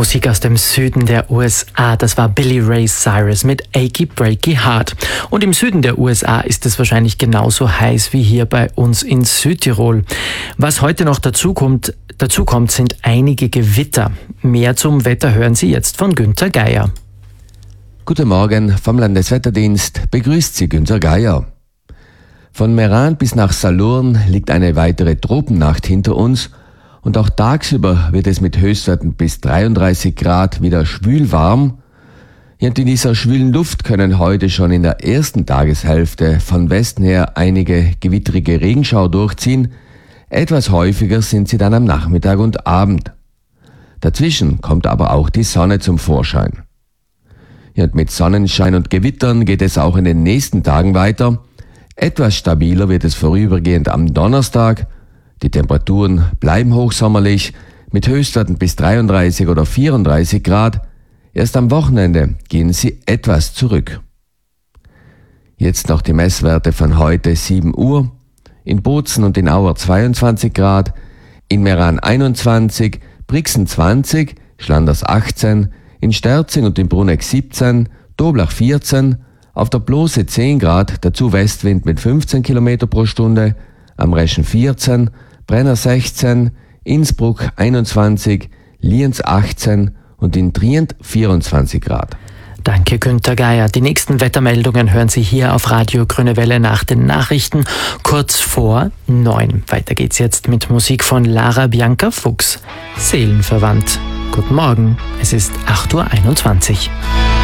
Musik aus dem Süden der USA, das war Billy Ray Cyrus mit Achy Breaky Heart. Und im Süden der USA ist es wahrscheinlich genauso heiß wie hier bei uns in Südtirol. Was heute noch dazu kommt, sind einige Gewitter. Mehr zum Wetter hören Sie jetzt von Günther Geier. Guten Morgen, vom Landeswetterdienst begrüßt Sie Günther Geier. Von Meran bis nach Salurn liegt eine weitere Tropennacht hinter uns und auch tagsüber wird es mit Höchstwerten bis 33 Grad wieder schwül warm. Und in dieser schwülen Luft können heute schon in der ersten Tageshälfte von Westen her einige gewittrige Regenschauer durchziehen. Etwas häufiger sind sie dann am Nachmittag und Abend. Dazwischen kommt aber auch die Sonne zum Vorschein. Und mit Sonnenschein und Gewittern geht es auch in den nächsten Tagen weiter. Etwas stabiler wird es vorübergehend am Donnerstag. Die Temperaturen bleiben hochsommerlich mit Höchstwerten bis 33 oder 34 Grad. Erst am Wochenende gehen sie etwas zurück. Jetzt noch die Messwerte von heute 7 Uhr. In Bozen und in Auer 22 Grad, in Meran 21, Brixen 20, Schlanders 18, in Sterzing und in Bruneck 17, Doblach 14, auf der Blose 10 Grad, dazu Westwind mit 15 km pro Stunde, am Reschen 14, Brenner 16, Innsbruck 21, Lienz 18 und in Trient 24 Grad. Danke, Günther Geier. Die nächsten Wettermeldungen hören Sie hier auf Radio Grüne Welle nach den Nachrichten kurz vor 9. Weiter geht's jetzt mit Musik von Lara Bianca Fuchs. Seelenverwandt. Guten Morgen, es ist 8:21 Uhr.